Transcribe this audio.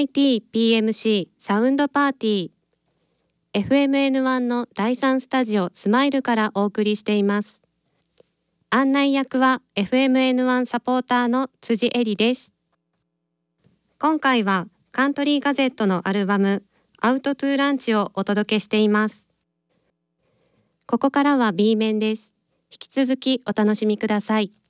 MITPMC サウンドパーティー FMN1 の第3スタジオスマイルからお送りしています。案内役は FMN1 サポーターの辻恵里です。今回はカントリーガゼットのアルバムアウトトゥーランチをお届けしています。ここからは B 面です。引き続きお楽しみください。